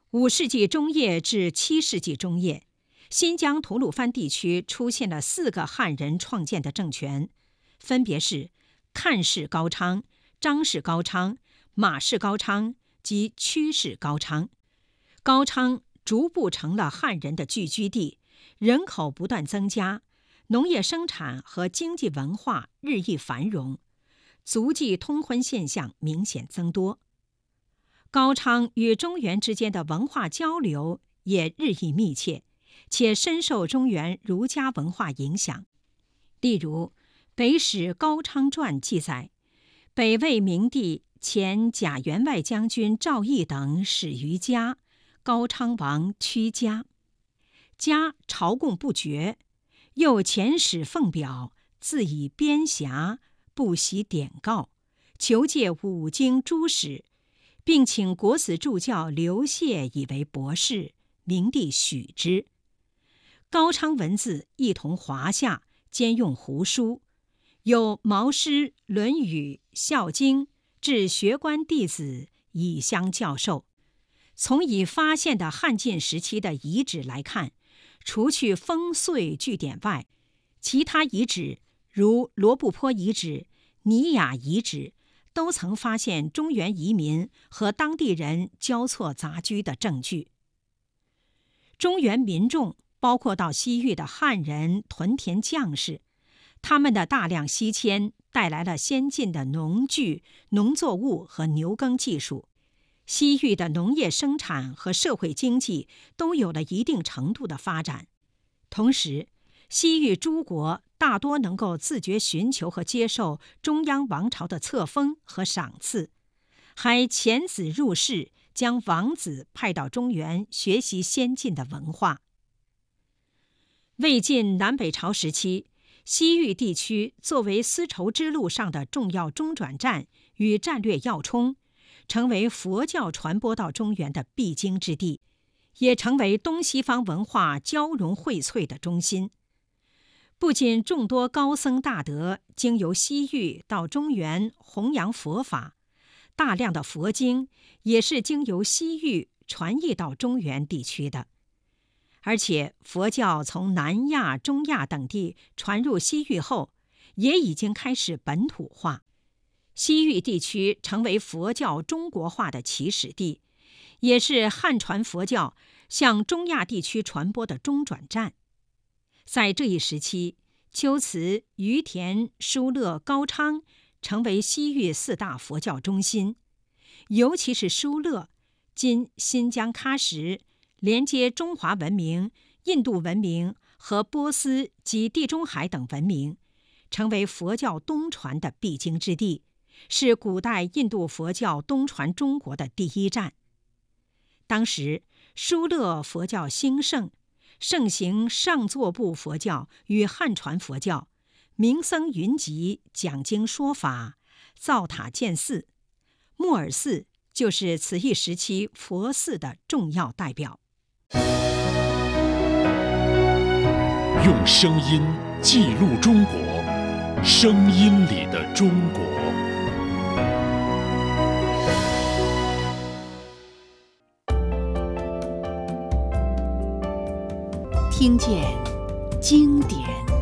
5世纪中叶至7世纪中叶，新疆吐鲁番地区出现了4个汉人创建的政权，分别是看氏高昌、张氏高昌、马氏高昌及屈氏高昌。高昌逐步成了汉人的聚居地，人口不断增加，农业生产和经济文化日益繁荣，族际通婚现象明显增多。高昌与中原之间的文化交流也日益密切，且深受中原儒家文化影响。例如，《北史高昌传》记载，北魏明帝前贾员外将军赵翼等始于嘉，高昌王屈嘉。嘉朝贡不绝，又遣使奉表，自以边辖，不惜典告，求借5经诸史，并请国子助教刘燮以为博士，明帝许之。高昌文字一同华夏，兼用胡书，有毛诗、论语、孝经，至学官弟子以相教授。从已发现的汉晋时期的遗址来看，除去烽燧据点外，其他遗址如罗布泊遗址、尼雅遗址，都曾发现中原移民和当地人交错杂居的证据。中原民众包括到西域的汉人屯田将士，他们的大量西迁带来了先进的农具、农作物和牛耕技术。西域的农业生产和社会经济都有了一定程度的发展。同时，西域诸国大多能够自觉寻求和接受中央王朝的册封和赏赐，还遣子入仕，将王子派到中原学习先进的文化。魏晋南北朝时期，西域地区作为丝绸之路上的重要中转站与战略要冲，成为佛教传播到中原的必经之地，也成为东西方文化交融荟萃的中心。不仅众多高僧大德经由西域到中原弘扬佛法，大量的佛经也是经由西域传译到中原地区的。而且佛教从南亚、中亚等地传入西域后，也已经开始本土化。西域地区成为佛教中国化的起始地，也是汉传佛教向中亚地区传播的中转站。在这一时期，龟兹、于田、疏勒、高昌成为西域4大佛教中心，尤其是疏勒，今新疆喀什，连接中华文明、印度文明和波斯及地中海等文明，成为佛教东传的必经之地，是古代印度佛教东传中国的第一站。当时疏勒佛教兴盛，盛行上座部佛教与汉传佛教，名僧云集，讲经说法，造塔建寺。木尔寺就是此一时期佛寺的重要代表。 用声音记录中国，声音里的中国。 听见经典。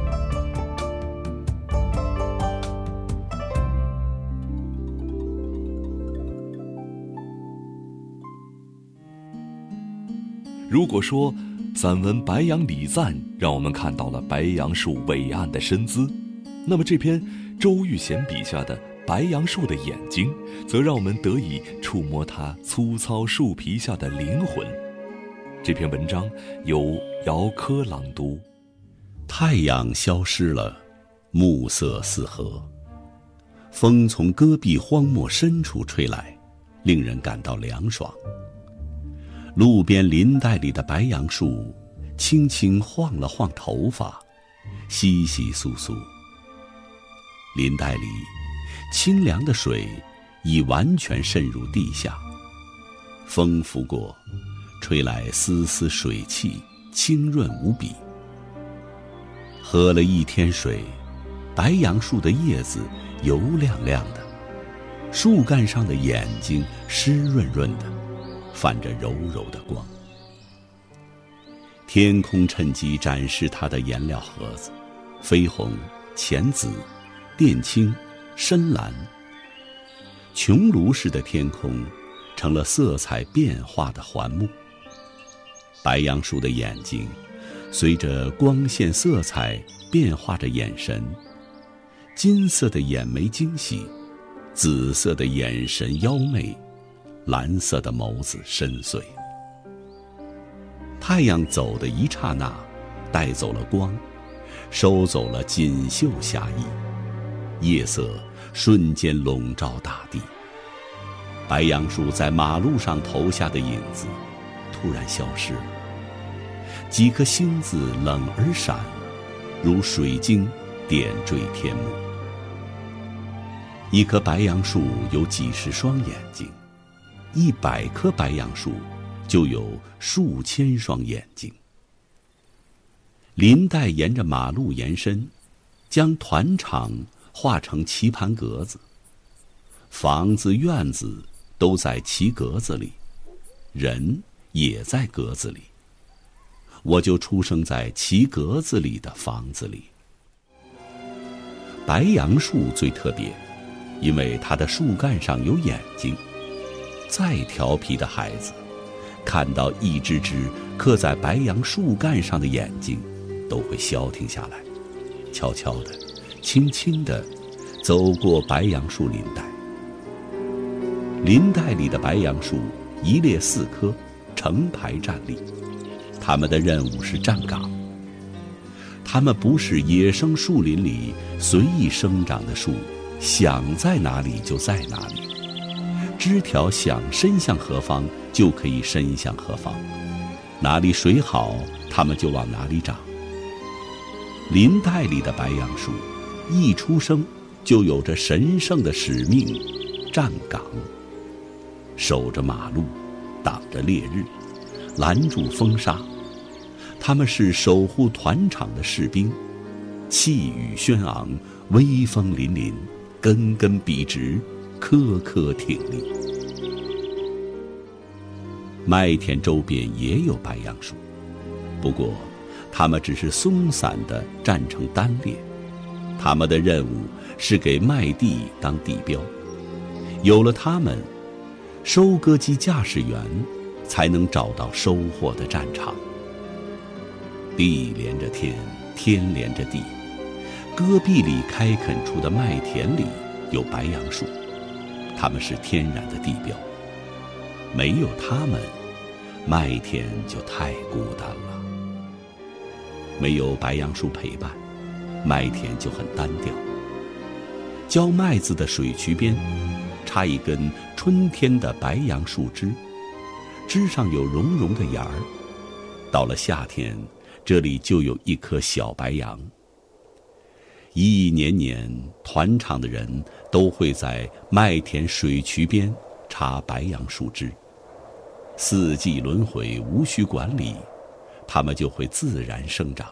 如果说散文《白杨礼赞》让我们看到了白杨树伟岸的身姿，那么这篇周玉贤笔下的白杨树的眼睛，则让我们得以触摸它粗糙树皮下的灵魂。这篇文章由姚科朗读。 太阳消失了，暮色四合，风从戈壁荒漠深处吹来，令人感到凉爽。路边林带里的白杨树轻轻晃了晃头发，窸窸窣窣。林带里清凉的水已完全渗入地下，风拂过，吹来丝丝水汽，清润无比。喝了一天水，白杨树的叶子油亮亮的，树干上的眼睛湿润润的， 泛着柔柔的光。天空趁机展示它的颜料盒子，绯红、浅紫、靛青、深蓝。穹庐式的天空成了色彩变化的环幕。白杨树的眼睛随着光线色彩变化着眼神，金色的眼眉精细，紫色的眼神妖媚，蓝色的眸子深邃。太阳走的一刹那，带走了光，收走了锦绣侠义，夜色瞬间笼罩大地。白杨树在马路上投下的影子突然消失了，几颗星子冷而闪，如水晶点缀天幕。一棵白杨树有几十双眼睛，100棵白杨树就有数千双眼睛。林带沿着马路延伸，将团场画成棋盘格子，房子院子都在棋格子里，人也在格子里。我就出生在棋格子里的房子里。白杨树最特别，因为它的树干上有眼睛。再调皮的孩子，看到一只只刻在白杨树干上的眼睛，都会消停下来，悄悄地、轻轻地走过白杨树林带。林带里的白杨树一列4棵，成排站立。他们的任务是站岗。它们不是野生树林里随意生长的树，想在哪里就在哪里，枝条想伸向何方就可以伸向何方，哪里水好，它们就往哪里长。林带里的白杨树一出生就有着神圣的使命，站岗，守着马路，挡着烈日，拦住风沙。他们是守护团场的士兵，气宇轩昂，威风凛凛，根根笔直，颗颗挺立。麦田周边也有白杨树，不过它们只是松散地站成单列。它们的任务是给麦地当地标，有了它们，收割机驾驶员才能找到收获的战场。地连着天，天连着地，戈壁里开垦出的麦田里有白杨树，它们是天然的地标。没有它们，麦田就太孤单了。没有白杨树陪伴，麦田就很单调。浇麦子的水渠边插一根春天的白杨树枝，枝上有绒绒的芽儿。到了夏天，这里就有一棵小白杨。一年年，团场的人都会在麦田水渠边插白杨树枝。4季轮回，无需管理，它们就会自然生长。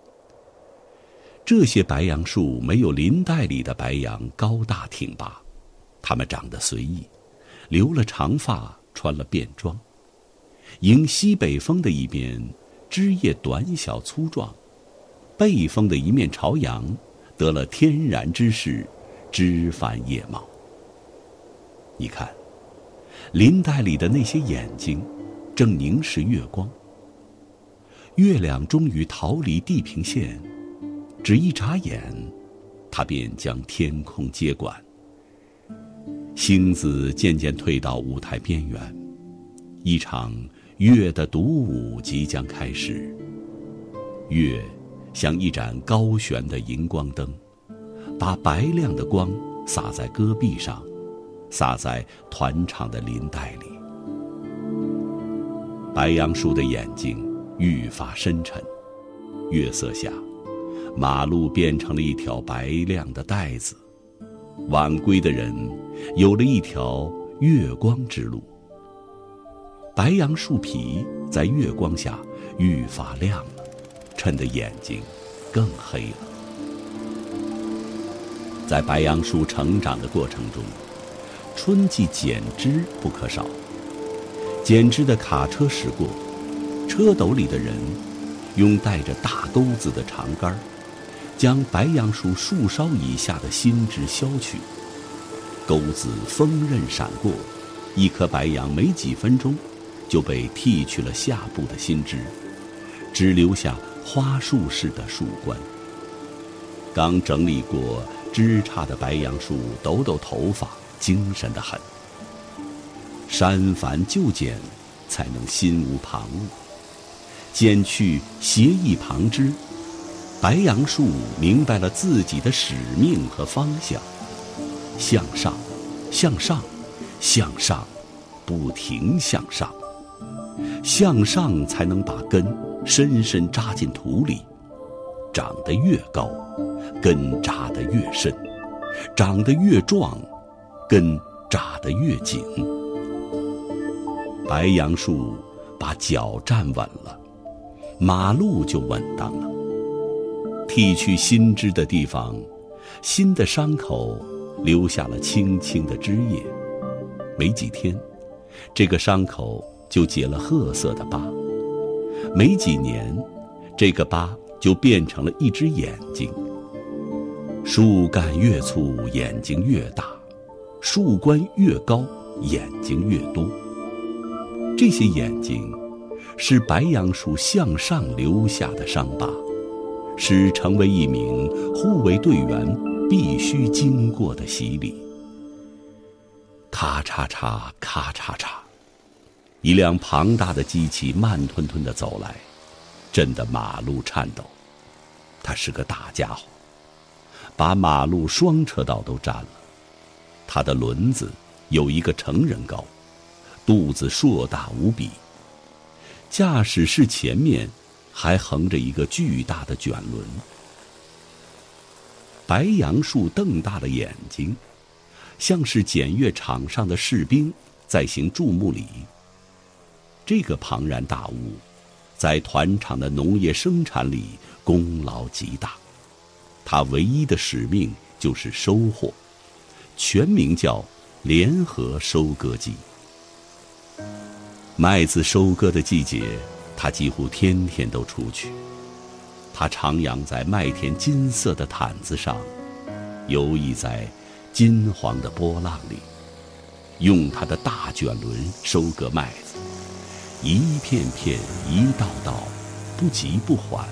这些白杨树没有林带里的白杨高大挺拔，它们长得随意，留了长发，穿了便装。迎西北风的一边，枝叶短小粗壮，背风的一面朝阳，得了天然之势，枝繁叶茂。你看，林带里的那些眼睛正凝视月光。月亮终于逃离地平线，只一眨眼，它便将天空接管。星子渐渐退到舞台边缘，一场月的独舞即将开始。月像一盏高悬的荧光灯，把白亮的光洒在戈壁上，洒在团场的林带里。白杨树的眼睛愈发深沉，月色下，马路变成了一条白亮的带子，晚归的人有了一条月光之路。白杨树皮在月光下愈发亮了，衬得眼睛更黑了。在白杨树成长的过程中，春季剪枝不可少。 剪枝的卡车驶过，车斗里的人用带着大钩子的长杆，将白杨树树梢以下的新枝削去。钩子锋刃闪过，一棵白杨没几分钟就被剃去了下部的新枝，只留下花束似的树冠。刚整理过枝杈的白杨树抖抖头发，精神得很。删繁就简，才能心无旁骛。剪去斜一旁枝，白杨树明白了自己的使命和方向，向上，向上，向上，不停向上。向上才能把根深深扎进土里，长得越高，根扎得越深，长得越壮，根扎得越紧。白杨树把脚站稳了，马路就稳当了。剃去新枝的地方，新的伤口留下了青青的枝叶。没几天，这个伤口就结了褐色的疤。没几年，这个疤就变成了一只眼睛。树干越粗，眼睛越大；树冠越高，眼睛越多。这些眼睛是白杨树向上留下的伤疤，是成为一名护卫队员必须经过的洗礼。咔嚓嚓，咔嚓嚓，一辆庞大的机器慢吞吞地走来，震得马路颤抖。它是个大家伙，把马路双车道都占了。它的轮子有一个成人高，肚子硕大无比。驾驶室前面还横着一个巨大的卷轮。白杨树瞪大了眼睛，像是检阅场上的士兵在行注目礼。这个庞然大物在团场的农业生产里功劳极大，它唯一的使命就是收获，全名叫联合收割机。麦子收割的季节，它几乎天天都出去。它徜徉在麦田金色的毯子上，游弋在金黄的波浪里，用它的大卷轮收割麦子，一片片，一道道，不急不缓。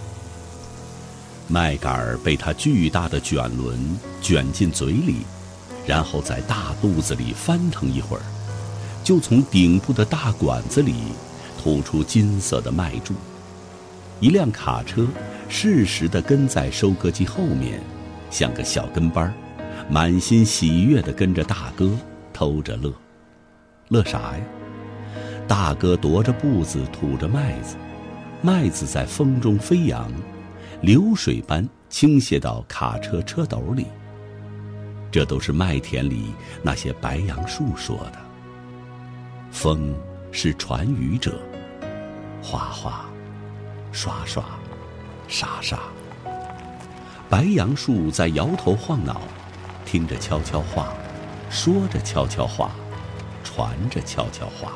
麦秆被它巨大的卷轮卷进嘴里，然后在大肚子里翻腾一会儿，就从顶部的大管子里吐出金色的麦柱。一辆卡车适时地跟在收割机后面，像个小跟班，满心喜悦地跟着大哥偷着乐。乐啥呀？大哥踱着步子吐着麦子，麦子在风中飞扬，流水般倾泻到卡车车斗里。这都是麦田里那些白杨树说的。风是传语者，哗哗，刷刷，沙沙。白杨树在摇头晃脑，听着悄悄话，说着悄悄话，传着悄悄话。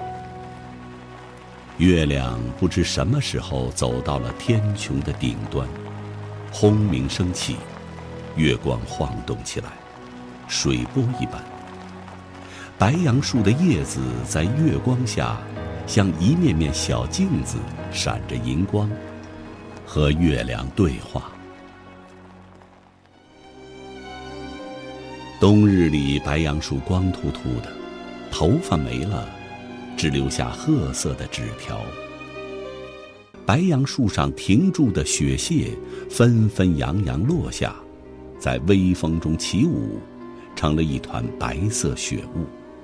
月亮不知什么时候走到了天穹的顶端，轰鸣升起，月光晃动起来，水波一般。白杨树的叶子在月光下像一面面小镜子，闪着银光，和月亮对话。冬日里，白杨树光秃秃的，头发没了，只留下褐色的纸条。白杨树上停住的雪屑纷纷扬扬落下，在微风中起舞，成了一团白色雪雾。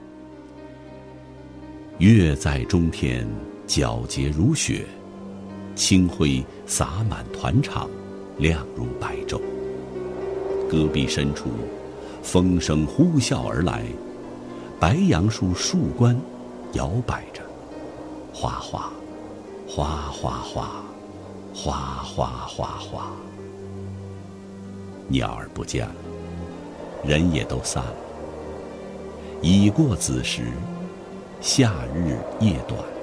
月在中天，皎洁如雪，清辉洒满团场，亮如白昼。戈壁深处，风声呼啸而来，白杨树树冠摇摆着，哗哗，哗哗哗，哗哗哗哗。鸟儿不见了，人也都散了。已过子时， 夏日夜短。